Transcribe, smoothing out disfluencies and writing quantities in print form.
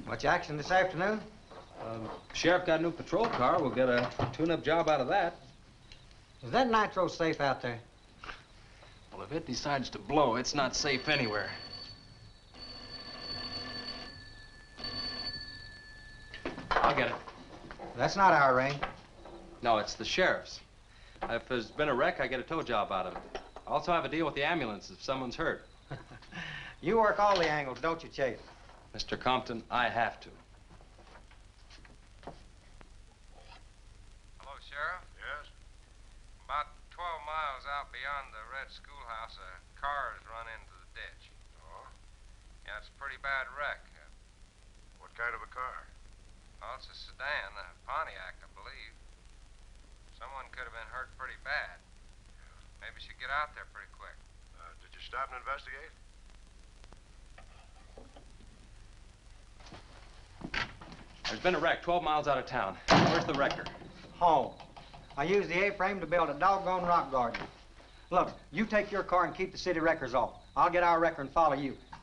Much action this afternoon? Sheriff got a new patrol car. We'll get a tune-up job out of that. Is that nitro safe out there? Well, if it decides to blow, it's not safe anywhere. I'll get it. That's not our ring. No, it's the sheriff's. If there's been a wreck, I get a tow job out of it. I also have a deal with the ambulance if someone's hurt. You work all the angles, don't you, Chase? Mr. Compton, I have to. Hello, Sheriff? Yes? About 12 miles out beyond the red schoolhouse, a car has run into the ditch. Oh? Yeah, it's a pretty bad wreck. What kind of a car? Well, it's a sedan, a Pontiac, I believe. Someone could have been hurt pretty bad. Maybe you should get out there pretty quick. Did you stop and investigate? There's been a wreck 12 miles out of town. Where's the wrecker? Home. I used the A-frame to build a doggone rock garden. Look, you take your car and keep the city wreckers off. I'll get our wrecker and follow you.